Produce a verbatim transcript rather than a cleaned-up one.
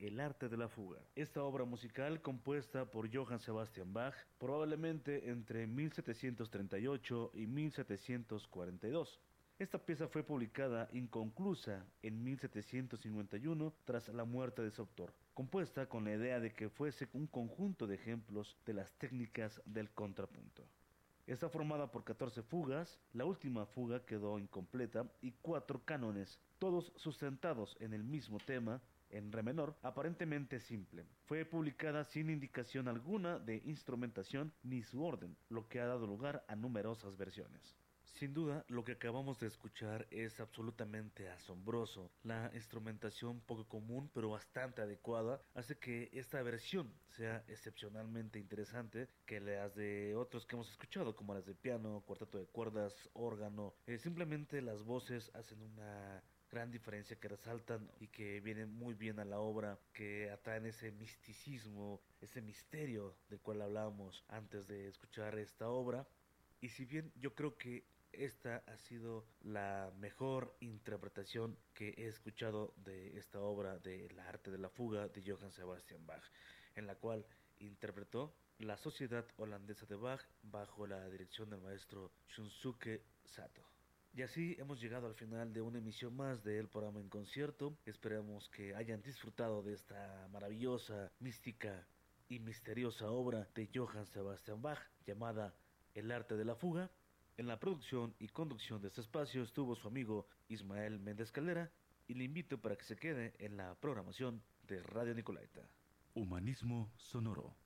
El arte de la fuga. Esta obra musical, compuesta por Johann Sebastian Bach, probablemente entre mil setecientos treinta y ocho y mil setecientos cuarenta y dos. Esta pieza fue publicada inconclusa en mil setecientos cincuenta y uno tras la muerte de su autor, compuesta con la idea de que fuese un conjunto de ejemplos de las técnicas del contrapunto. Está formada por catorce fugas, la última fuga quedó incompleta y cuatro cánones, todos sustentados en el mismo tema, en re menor, aparentemente simple. Fue publicada sin indicación alguna de instrumentación ni su orden, lo que ha dado lugar a numerosas versiones. Sin duda, lo que acabamos de escuchar es absolutamente asombroso. La instrumentación poco común, pero bastante adecuada, hace que esta versión sea excepcionalmente interesante que las de otros que hemos escuchado, como las de piano, cuarteto de cuerdas, órgano. Eh, simplemente las voces hacen una gran diferencia que resaltan y que vienen muy bien a la obra, que atraen ese misticismo, ese misterio del cual hablábamos antes de escuchar esta obra. Y si bien yo creo que esta ha sido la mejor interpretación que he escuchado de esta obra de El arte de la fuga de Johann Sebastian Bach, en la cual interpretó la Sociedad Holandesa de Bach bajo la dirección del maestro Shunsuke Sato. Y así hemos llegado al final de una emisión más del programa En Concierto. Esperamos que hayan disfrutado de esta maravillosa, mística y misteriosa obra de Johann Sebastian Bach llamada El arte de la fuga. En la producción y conducción de este espacio estuvo su amigo Ismael Méndez Caldera y le invito para que se quede en la programación de Radio Nicolaita. Humanismo sonoro.